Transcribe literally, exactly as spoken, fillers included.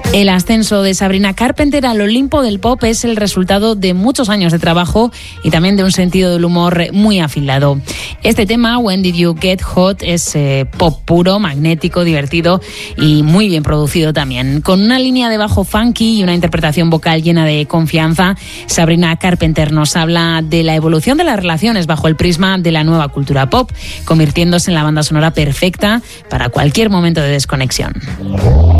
El ascenso de Sabrina Carpenter al Olimpo del pop es el resultado de muchos años de trabajo y también de un sentido del humor muy afilado. Este tema, When Did You Get Hot, es eh, pop puro, magnético, divertido y muy bien producido también. Con una línea de bajo funky y una interpretación vocal llena de confianza, Sabrina Carpenter nos habla de la evolución de las relaciones bajo el prisma de la nueva cultura pop, convirtiéndose en la banda sonora perfecta para cualquier momento de desconexión.